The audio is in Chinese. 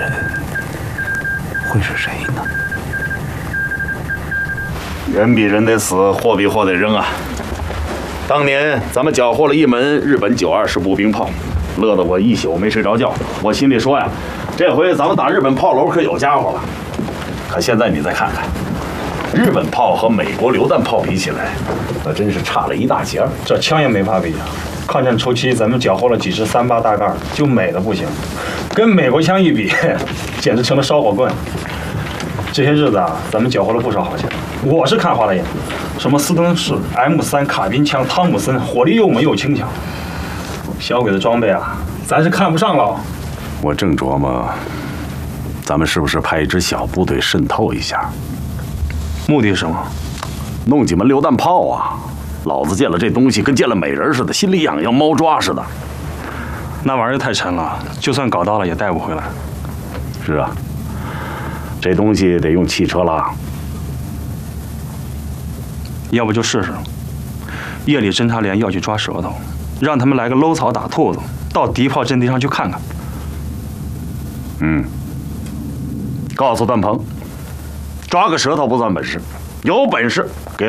人会是谁呢？ 人比人得死，货比货得扔啊！当年咱们缴获了一门日本920步兵炮，乐得我一宿没睡着觉。我心里说呀，这回咱们打日本炮楼可有家伙了。可现在你再看看，日本炮和美国榴弹炮比起来，那真是差了一大截儿。 这枪也没法比啊！抗战初期咱们缴获了几支38大盖，就美的不行，跟美国枪一比，简直成了烧火棍。这些日子啊，咱们缴获了不少好枪，我是看花了眼。什么斯登式 M3卡宾枪、汤姆森，火力又猛又轻巧。小鬼的装备啊，咱是看不上了。 我正琢磨，咱们是不是派一支小部队渗透一下？ 目的是什么？ 弄几门榴弹炮啊！老子见了这东西跟见了美人似的，心里痒痒，猫抓似的。 那玩意儿太沉了，就算搞到了也带不回来。 是啊，这东西得用汽车拉。 要不就试试，夜里侦察连要去抓舌头，让他们来个搂草打兔子，到敌炮阵地上去看看。 告诉段鹏，抓个舌头不算本事，有本事